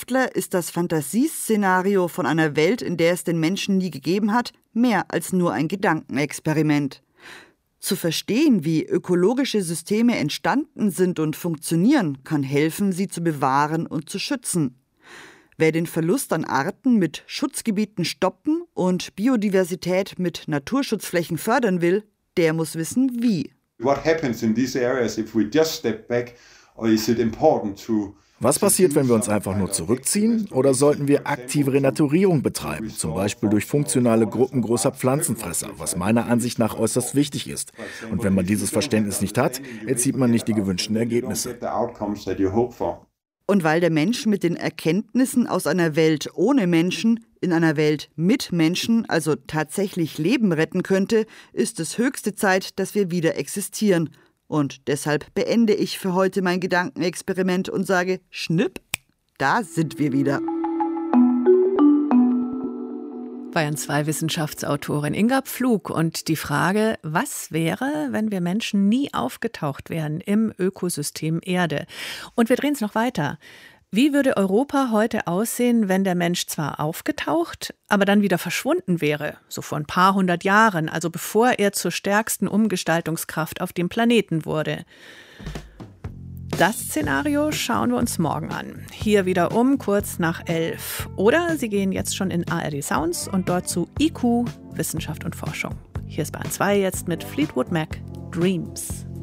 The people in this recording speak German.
Wissenschaftler ist das Fantasieszenario von einer Welt, in der es den Menschen nie gegeben hat, mehr als nur ein Gedankenexperiment. Zu verstehen, wie ökologische Systeme entstanden sind und funktionieren, kann helfen, sie zu bewahren und zu schützen. Wer den Verlust an Arten mit Schutzgebieten stoppen und Biodiversität mit Naturschutzflächen fördern will, der muss wissen, wie. Was passiert, wenn wir uns einfach nur zurückziehen? Oder sollten wir aktive Renaturierung betreiben, zum Beispiel durch funktionale Gruppen großer Pflanzenfresser, was meiner Ansicht nach äußerst wichtig ist? Und wenn man dieses Verständnis nicht hat, erzielt man nicht die gewünschten Ergebnisse. Und weil der Mensch mit den Erkenntnissen aus einer Welt ohne Menschen in einer Welt mit Menschen, also tatsächlich Leben retten könnte, ist es höchste Zeit, dass wir wieder existieren. Und deshalb beende ich für heute mein Gedankenexperiment und sage, schnipp, da sind wir wieder. Bayern 2 Wissenschaftsautorin Inga Pflug und die Frage, was wäre, wenn wir Menschen nie aufgetaucht wären im Ökosystem Erde? Und wir drehen es noch weiter. Wie würde Europa heute aussehen, wenn der Mensch zwar aufgetaucht, aber dann wieder verschwunden wäre, so vor ein paar hundert Jahren, also bevor er zur stärksten Umgestaltungskraft auf dem Planeten wurde? Das Szenario schauen wir uns morgen an. Hier wieder kurz nach 11. Oder Sie gehen jetzt schon in ARD Sounds und dort zu IQ, Wissenschaft und Forschung. Hier ist Bayern 2 jetzt mit Fleetwood Mac, Dreams.